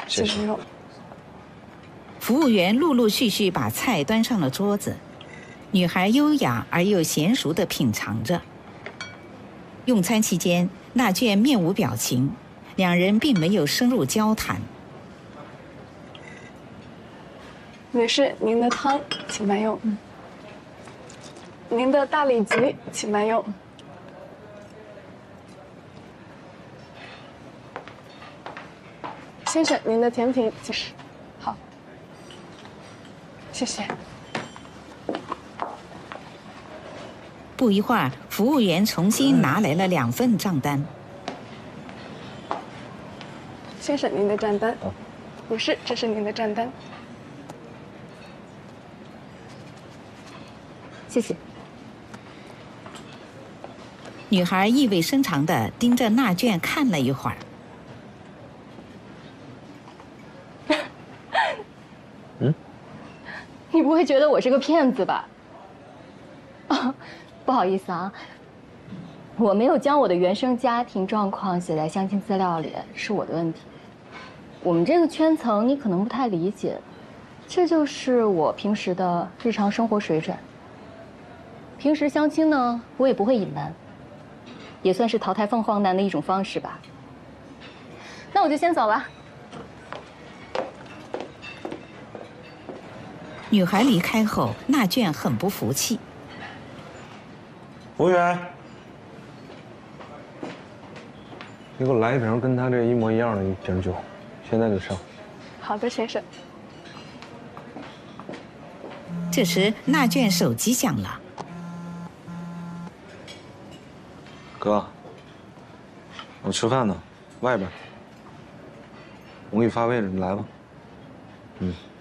谢谢。 服务员陆陆续续把菜端上了桌子，女孩优雅而又娴熟地品尝着。用餐期间，那卷面无表情，两人并没有深入交谈。 女士，您的汤请慢用。您的大里脊请慢用。先生，您的甜品请吃。好，谢谢。 不一会儿，服务员重新拿来了2份账单。 先生，您的账单。女士，这是您的账单。 谢谢。 女孩意味深长地盯着那卷看了一会儿。 你不会觉得我是个骗子吧？哦，不好意思啊，我没有将我的原生家庭状况写在相亲资料里，是我的问题。我们这个圈层你可能不太理解，这就是我平时的日常生活水准。平时相亲呢，我也不会隐瞒，也算是淘汰凤凰男的一种方式吧。那我就先走了。 女孩离开后，那卷很不服气。 服务员，你给我来一瓶跟他这一模一样的一瓶酒，现在就上。 好的，先生。 这时，那卷手机响了。 哥，我吃饭呢，外边。我给你发位置，你来吧。